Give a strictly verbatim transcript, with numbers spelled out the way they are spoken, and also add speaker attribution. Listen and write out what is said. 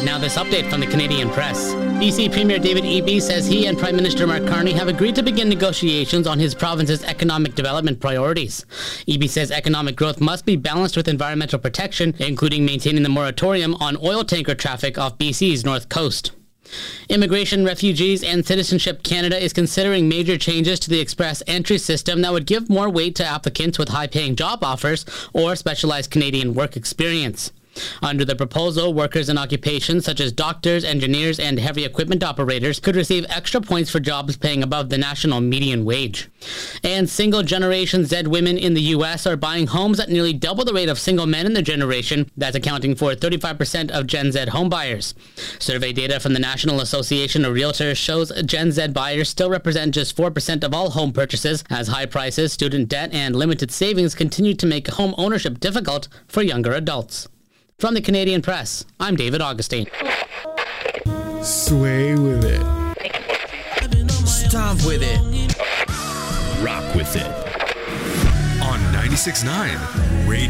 Speaker 1: Now this update from the Canadian Press. B C Premier David Eby says he and Prime Minister Mark Carney have agreed to begin negotiations on his province's economic development priorities. Eby says economic growth must be balanced with environmental protection, including maintaining the moratorium on oil tanker traffic off B C's north coast. Immigration, Refugees and Citizenship Canada is considering major changes to the express entry system that would give more weight to applicants with high-paying job offers or specialized Canadian work experience. Under the proposal, workers in occupations such as doctors, engineers, and heavy equipment operators could receive extra points for jobs paying above the national median wage. And single-generation Z women in the U S are buying homes at nearly double the rate of single men in their generation. That's accounting for thirty-five percent of Gen Z homebuyers. Survey data from the National Association of Realtors shows Gen Z buyers still represent just four percent of all home purchases, as high prices, student debt, and limited savings continue to make home ownership difficult for younger adults. From the Canadian Press, I'm David Augustine.
Speaker 2: Sway with it.
Speaker 3: Stomp with it.
Speaker 4: Rock with it. On ninety-six point nine Radio.